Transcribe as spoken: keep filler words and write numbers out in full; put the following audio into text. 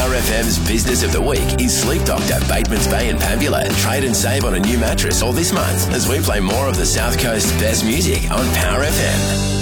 Power F M's Business of the Week is Sleep Doctor, Batemans Bay and Pambula. Trade and save on a new mattress all this month as we play more of the South Coast's best music on Power F M.